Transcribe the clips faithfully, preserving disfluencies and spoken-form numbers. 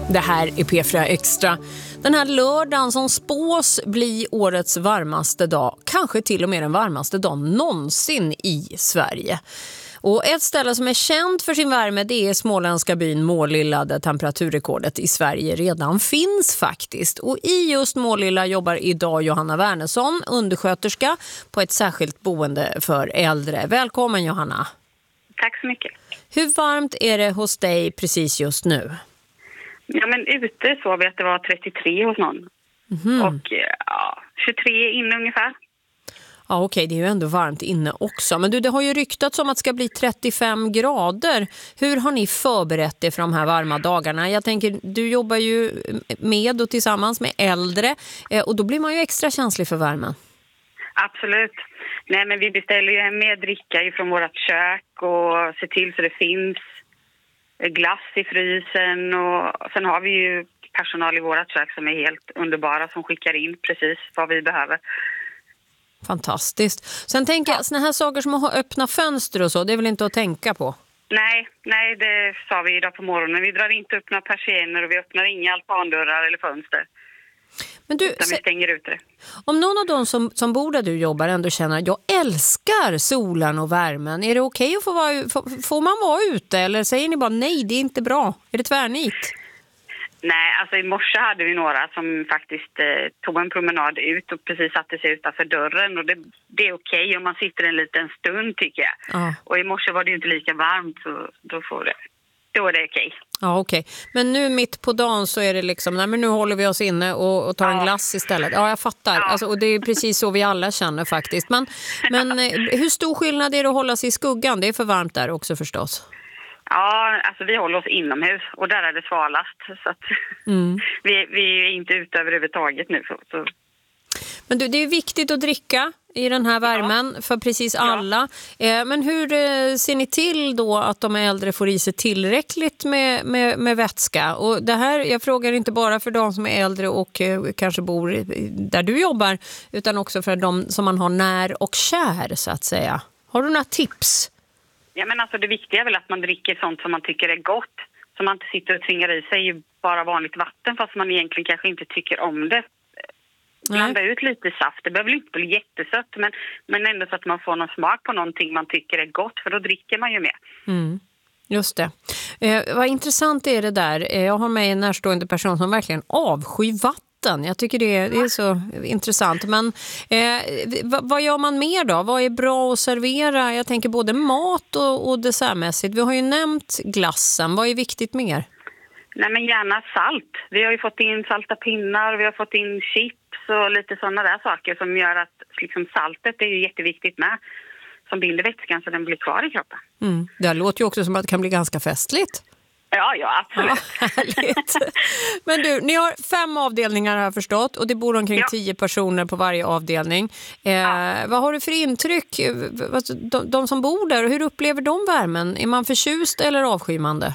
Det här är P fyra Extra. Den här lördagen som spås bli årets varmaste dag, kanske till och med den varmaste dagen någonsin i Sverige. Och ett ställe som är känt för sin värme, det är småländska byn Målilla, där temperaturrekordet i Sverige redan finns faktiskt. Och i just Målilla jobbar idag Johanna Wernersson, undersköterska på ett särskilt boende för äldre. Välkommen Johanna. Tack så mycket. Hur varmt är det hos dig precis just nu? Ja, men ute såg vi att det var trettiotre hos någon. Mm. Och ja, tjugotre inne ungefär. Ja, okej, det är ju ändå varmt inne också. Men du, det har ju ryktats om att det ska bli trettiofem grader. Hur har ni förberett er för de här varma dagarna? Jag tänker, du jobbar ju med och tillsammans med äldre. Och då blir man ju extra känslig för värmen. Absolut. Nej, men vi beställer ju med dricka från vårt kök och ser till så det finns glass i frysen. Och sen har vi ju personal i vårt kök som är helt underbara, som skickar in precis vad vi behöver. Fantastiskt. Sen tänker jag, såna här saker som att ha öppna fönster och så, det är väl inte att tänka på? Nej, nej, det sa vi idag på morgonen. Vi drar inte upp några persienner och vi öppnar inga altandörrar eller fönster. Men du, utan vi stänger ut det. Om någon av dem som, som bor där du jobbar ändå känner att jag älskar solen och värmen, är det okej att få vara, får, får man vara ute eller säger ni bara nej, det är inte bra? Är det tvärnit? Nej, alltså i morse hade vi några som faktiskt eh, tog en promenad ut och precis satte sig utanför dörren. Och det, det är okej om man sitter en liten stund tycker jag. Ah. Och i morse var det ju inte lika varmt så då, får det, då är det okej. Ja, okej. Men nu mitt på dagen så är det liksom, nej men nu håller vi oss inne och, och tar ja. en glass istället. Ja, jag fattar. Ja. Alltså, och det är precis så vi alla känner faktiskt. Men, men hur stor skillnad är det att hålla sig i skuggan? Det är för varmt där också förstås. Ja, alltså vi håller oss inomhus och där är det svalast. Så att mm. vi, vi är inte ute överhuvudtaget nu. Så. Men du, det är viktigt att dricka i den här värmen ja. för precis alla. Ja. Men hur ser ni till då att de äldre får i sig tillräckligt med, med, med vätska? Och det här, jag frågar inte bara för de som är äldre och eh, kanske bor där du jobbar, utan också för de som man har när och kär så att säga. Har du några tips? Ja, men alltså det viktiga är väl att man dricker sånt som man tycker är gott. Så man inte sitter och tvingar i sig bara vanligt vatten fast man egentligen kanske inte tycker om det. Blanda ut lite saft. Det behöver inte bli jättesött men, men ändå så att man får någon smak på någonting man tycker är gott. För då dricker man ju mer. Mm. Just det. Eh, vad intressant är det där. Eh, jag har med en närstående person som verkligen avskyr vatten. Jag tycker det är, det är så intressant. Men eh, vad, vad gör man mer då? Vad är bra att servera? Jag tänker både mat och, och dessertmässigt. Vi har ju nämnt glassen. Vad är viktigt mer? Nej, men gärna salt. Vi har ju fått in salta pinnar, vi har fått in chips och lite sådana där saker som gör att liksom, saltet är ju jätteviktigt med. Som binder vätskan så den blir kvar i kroppen. Mm. Det låter ju också som att det kan bli ganska festligt. Ja, ja, absolut. Ja, härligt. Men du, ni har fem avdelningar har förstått och det bor omkring ja. tio personer på varje avdelning. Eh, ja. Vad har du för intryck? De, de som bor där, hur upplever de värmen? Är man förtjust eller avskymande?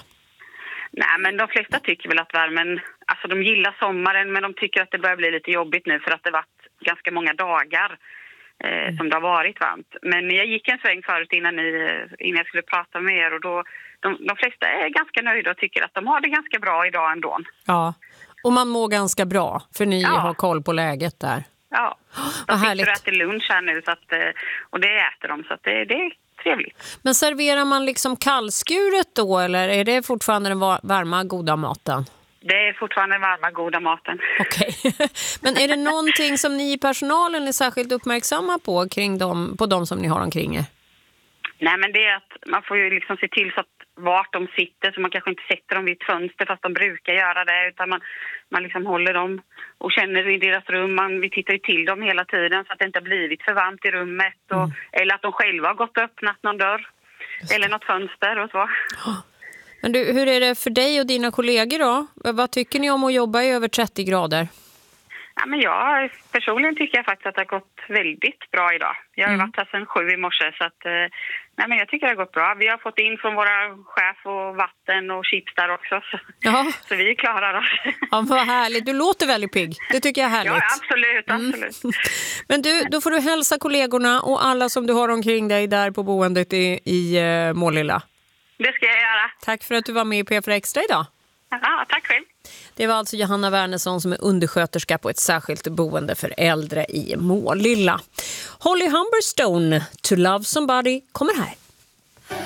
Nej, men de flesta tycker väl att värmen, alltså de gillar sommaren men de tycker att det börjar bli lite jobbigt nu för att det har varit ganska många dagar eh, mm. som det har varit varmt. Men jag gick en sväng förut innan, ni, innan jag skulle prata med er och då De, de flesta är ganska nöjda och tycker att de har det ganska bra idag ändå. Ja, och man mår ganska bra för ni ja. har koll på läget där. Ja, de sitter och äter lunch här nu så att, och det äter de så att det, det är trevligt. Men serverar man liksom kallskuret då eller är det fortfarande den varma goda maten? Det är fortfarande den varma goda maten. Okej, okay. Men är det någonting som ni i personalen är särskilt uppmärksamma på kring dem, på de som ni har omkring er? Nej, men det är att man får ju liksom se till så att vart de sitter så man kanske inte sätter dem vid ett fönster fast de brukar göra det utan man, man liksom håller dem och känner i deras rum. Man, vi tittar ju till dem hela tiden så att det inte har blivit för varmt i rummet och, mm. eller att de själva har gått och öppnat någon dörr eller något fönster och så. Men du, hur är det för dig och dina kollegor då? Vad tycker ni om att jobba i över trettio grader? Ja, men jag personligen tycker jag faktiskt att det har gått väldigt bra idag. Jag har mm. varit här sedan sju i morse så att nej, men jag tycker det har gått bra. Vi har fått in från våra chef och vatten och chips där också så, så vi är klara då. Ja, vad härligt. Du låter väldigt pigg. Det tycker jag är härligt. Ja, absolut, absolut. Mm. Men du, då får du hälsa kollegorna och alla som du har omkring dig där på boendet i, i uh, Målilla. Det ska jag göra. Tack för att du var med i P fyra Extra idag. Ja, tack själv. Det var alltså Johanna Wernersson som är undersköterska på ett särskilt boende för äldre i Målilla. Holly Humberstone, To Love Somebody, kommer här.